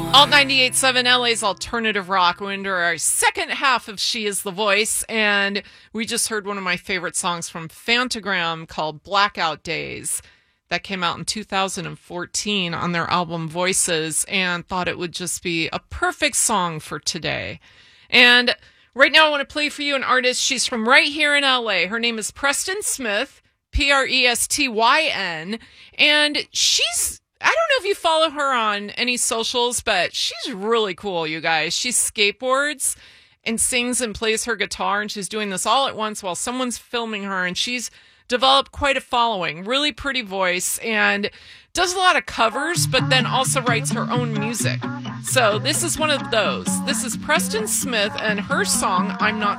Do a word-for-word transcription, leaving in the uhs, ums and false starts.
Alt ninety-eight point seven L A's Alternative Rock. We're into our second half of She Is the Voice, and we just heard one of my favorite songs from Phantogram called Blackout Days. That came out in two thousand fourteen on their album Voices, and thought it would just be a perfect song for today. And right now I want to play for you an artist. She's from right here in L A. Her name is Preston Smith, P R E S T Y N, and she's I don't know if you follow her on any socials, but she's really cool, you guys. She skateboards and sings and plays her guitar, and she's doing this all at once while someone's filming her, and she's developed quite a following. Really pretty voice, and does a lot of covers, but then also writes her own music. So this is one of those. This is Preston Smith and her song, I'm Not